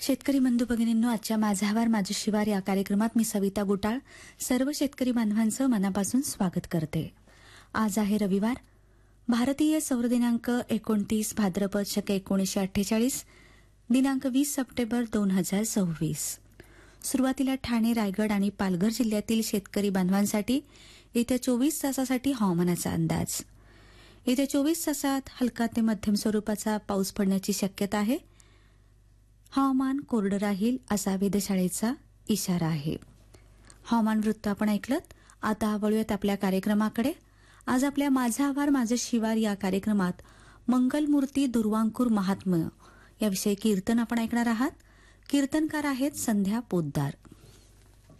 शेतकरी बंधू भगिनींनो, आजच्या माझा आवार माझं शिवार या कार्यक्रमात मी सविता गुटाळ सर्व शेतकरी बांधवांचं मनापासून स्वागत करते. आज आहे रविवार, भारतीय सौर दिनांक 29 भाद्रपद शके 1948, दिनांक 20 सप्टेंबर 2026. सुरुवातीला ठाणे, रायगड आणि पालघर जिल्ह्यातील शेतकरी बांधवांसाठी येत्या 24 तासासाठी हवामानाचा अंदाज. येत्या 24 तासात हलका ते मध्यम स्वरूपाचा पाऊस पडण्याची शक्यता आहे. हवामान कोरडं राहील असा वेधशाळेचा इशारा आहे. हवामान वृत्त आपण ऐकलत. आता वळूयात आपल्या कार्यक्रमाकडे. आज आपल्या माझा आवार माझं शिवार या कार्यक्रमात मंगलमूर्ती दुर्वांकूर महात्म्य याविषयी कीर्तन आपण ऐकणार आहात. कीर्तनकार आहेत संध्या पोद्दार.